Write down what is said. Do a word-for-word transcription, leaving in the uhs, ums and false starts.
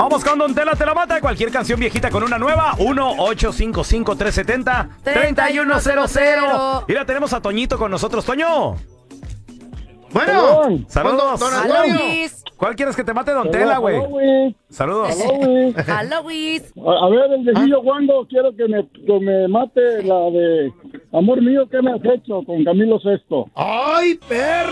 Vamos con Don Tela te la mata. Cualquier canción viejita con una nueva. uno ocho cinco cinco, tres siete cero, tres uno cero cero. Y la tenemos a Toñito con nosotros. Toño. Bueno, saludos. Don Antonio. ¿Cuál quieres que te mate, Don Tela, güey? Saludos. Hello, Luis. A, a ver, el viejillo Wando, quiero que me, que me mate la de Amor Mío, ¿qué me has hecho? Con Camilo Sesto. ¡Ay, perro!